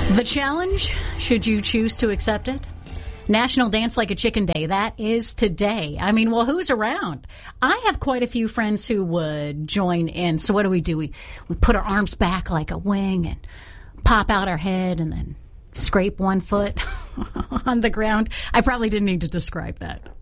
The challenge, should you choose to accept it? National Dance Like a Chicken Day. That is today. I mean, well, who's around? I have quite a few friends who would join in. So what do? We put our arms back like a wing and pop out our head and then scrape one foot on the ground. I probably didn't need to describe that.